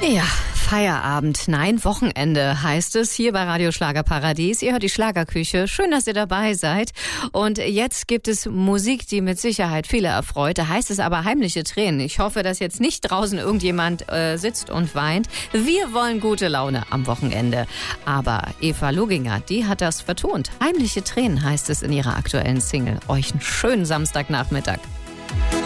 Ja, Feierabend, nein, Wochenende heißt es hier bei Radio Schlagerparadies. Ihr hört die Schlagerküche. Schön, dass ihr dabei seid. Und jetzt gibt es Musik, die mit Sicherheit viele erfreut. Da heißt es aber heimliche Tränen. Ich hoffe, dass jetzt nicht draußen irgendjemand sitzt und weint. Wir wollen gute Laune am Wochenende. Aber Eva Luginger, die hat das vertont. Heimliche Tränen heißt es in ihrer aktuellen Single. Euch einen schönen Samstagnachmittag.